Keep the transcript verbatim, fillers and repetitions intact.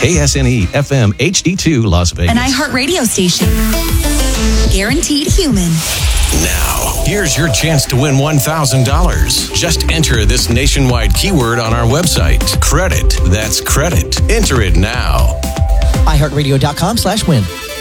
K S N E F M H D two Las Vegas. An iHeartRadio station. Guaranteed human. Now, here's your chance to win one thousand dollars. Just enter this nationwide keyword on our website. Credit. That's credit. Enter it now. iHeartRadio.com slash win.